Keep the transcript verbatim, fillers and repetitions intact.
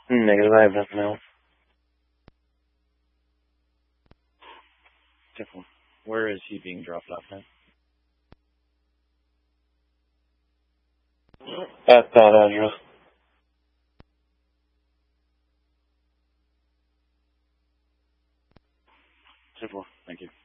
Negative, I have nothing else. Different. Where is he being dropped off at? At that address. Simple. Thank you.